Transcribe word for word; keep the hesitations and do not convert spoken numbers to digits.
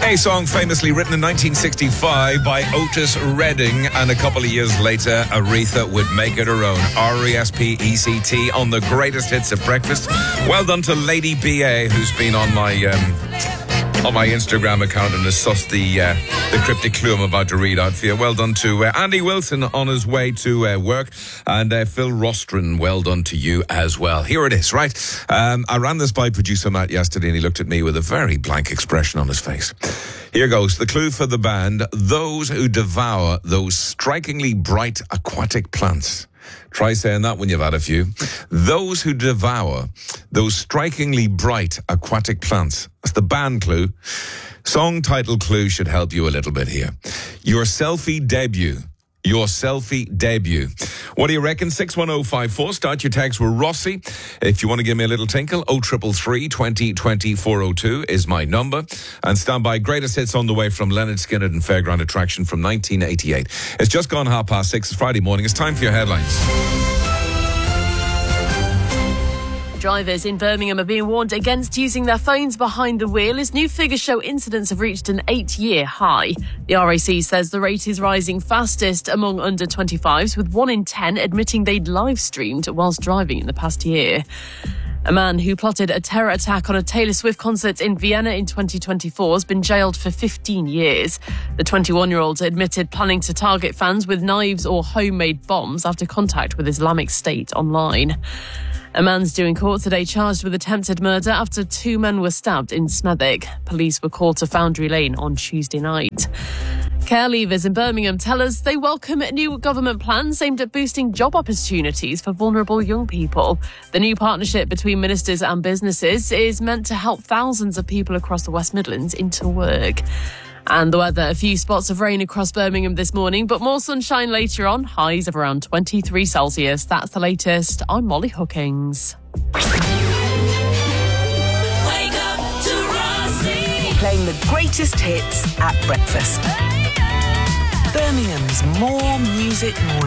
A song famously written in nineteen sixty-five by Otis Redding, and a couple of years later, Aretha would make it her own. R E S P E C T on the greatest hits of breakfast. Well done to Lady B A, who's been on my um, on my Instagram account and has sussed the uh, the cryptic clue I'm about to read out for you. Well done to uh, Andy Wilson on his way to uh, work, and uh, Phil Rostron. Well done to you as well. Here it is, right? Um, I ran this by producer Matt yesterday, and he looked at me with a very blank expression on his face. Here goes. The clue for the band: those who devour those strikingly bright aquatic plants. Try saying that when you've had a few. Those who devour those strikingly bright aquatic plants. That's the band clue. Song title clue should help you a little bit here. Your selfie debut. Your selfie debut. What do you reckon? six one oh five four. Start your text with Rossi. If you want to give me a little tinkle, oh triple three, twenty, twenty, four oh two is my number. And stand by. Greatest hits on the way from Leonard Skinner and Fairground Attraction from nineteen eighty-eight. It's just gone half past six. It's Friday morning. It's time for your headlines. Drivers in Birmingham are being warned against using their phones behind the wheel as new figures show incidents have reached an eight-year high. The R A C says the rate is rising fastest among under twenty-fives, with one in ten admitting they'd live-streamed whilst driving in the past year. A man who plotted a terror attack on a Taylor Swift concert in Vienna in twenty twenty-four has been jailed for fifteen years. The twenty-one-year-old admitted planning to target fans with knives or homemade bombs after contact with Islamic State online. A man's due in court today charged with attempted murder after two men were stabbed in Smethwick. Police were called to Foundry Lane on Tuesday night. Care leavers in Birmingham tell us they welcome new government plans aimed at boosting job opportunities for vulnerable young people. The new partnership between ministers and businesses is meant to help thousands of people across the West Midlands into work. And the weather, a few spots of rain across Birmingham this morning, but more sunshine later on, highs of around twenty-three Celsius. That's the latest. I'm Molly Hookings. Wake up to Rossi. Playing the greatest hits at breakfast. Birmingham's More Music Morning.